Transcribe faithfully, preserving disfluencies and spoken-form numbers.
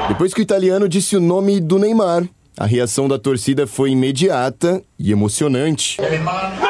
Depois que o italiano disse o nome do Neymar, a reação da torcida foi imediata e emocionante. Neymar.